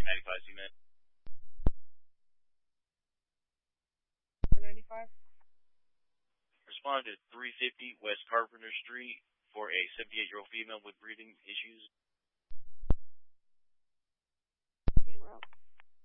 95 cement. 95. Respond to 350 West Carpenter Street for a 78-year-old female with breathing issues. Zero.